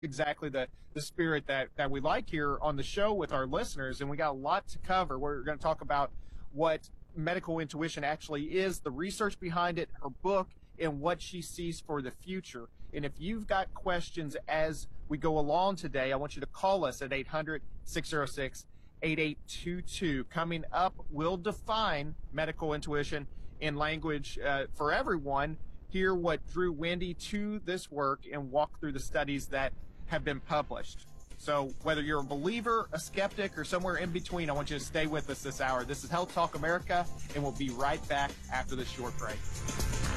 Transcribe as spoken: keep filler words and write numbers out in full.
exactly the the spirit that that we like here on the show with our listeners, and we got a lot to cover. We're going to talk about what medical intuition actually is, the research behind it, her book, and what she sees for the future. And if you've got questions as we go along today, I want you to call us at eight hundred, six oh six, eight eight two two. Coming up, we'll define medical intuition in language uh, for everyone, hear what drew Wendy to this work, and walk through the studies that have been published. So whether you're a believer, a skeptic, or somewhere in between, I want you to stay with us this hour. This is Health Talk America, and we'll be right back after this short break.